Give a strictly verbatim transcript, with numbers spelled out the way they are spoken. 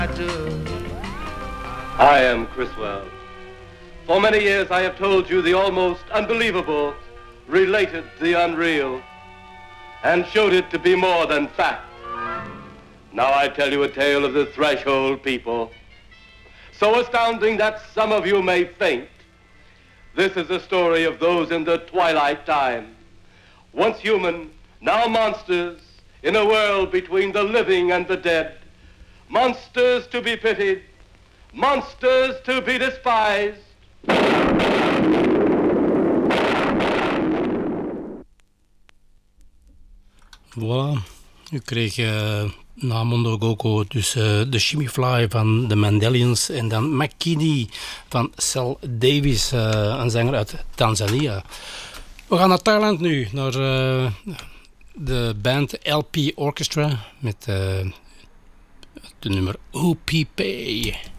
I am Criswell. For many years I have told you the almost unbelievable, related the unreal, and showed it to be more than fact. Now I tell you a tale of the threshold people, so astounding that some of you may faint. This is the story of those in the twilight time, once human, now monsters, in a world between the living and the dead. Monsters to be pitied, monsters to be despised. Voilà, u kreeg uh, na Mondo Goko dus uh, de Shimmy Fly van de Mandalians en dan McKinney van Sal Davis, uh, een zanger uit Tanzania. We gaan naar Thailand nu, naar uh, de band L P Orchestra met uh, de nummer O P P.